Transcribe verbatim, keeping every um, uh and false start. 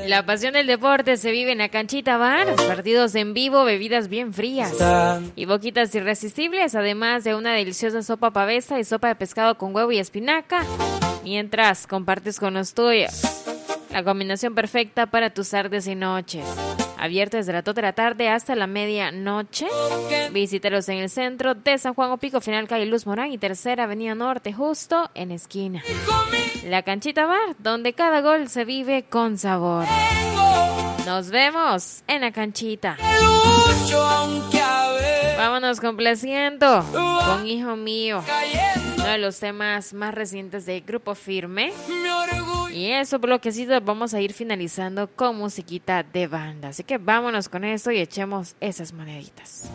La pasión del deporte se vive en la Canchita Bar, partidos en vivo, bebidas bien frías y boquitas irresistibles, además de una deliciosa sopa pavesa y sopa de pescado con huevo y espinaca, mientras compartes con los tuyos. La combinación perfecta para tus tardes y noches. Abierto desde las dos de la tarde hasta la medianoche. Visítalos en el centro de San Juan Opico, final calle Luz Morán y Tercera Avenida Norte, justo en esquina. La Canchita Bar, donde cada gol se vive con sabor. Nos vemos en la canchita. Vámonos complaciendo con Hijo Mío, uno de los temas más recientes de Grupo Firme. Y eso, bloquecitos, vamos a ir finalizando con musiquita de banda. Así que vámonos con esto y echemos esas moneditas.